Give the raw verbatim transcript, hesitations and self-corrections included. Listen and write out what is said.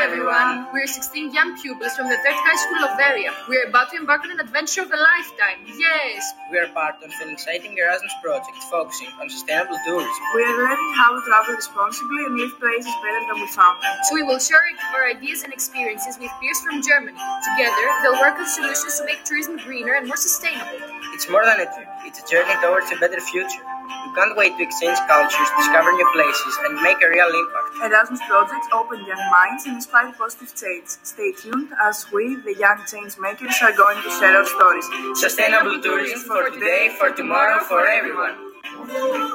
everyone. We're sixteen young pupils from the third High School of Veria. We're about to embark on an adventure of a lifetime. Yes! We are part of an exciting Erasmus project focusing on sustainable tourism. We are learning how to travel responsibly and leave places better than we found them. So we will share our ideas and experiences with peers from Germany. Together, they'll work on solutions to make tourism greener and more sustainable. It's more than a trip. It's a journey towards a better future. We can't wait to exchange cultures, discover new places, and make a real impact. Erasmus projects open young minds and inspire positive change. Stay tuned as we, the young change makers, are going to share our stories. Sustainable tourism for today, for tomorrow, for everyone.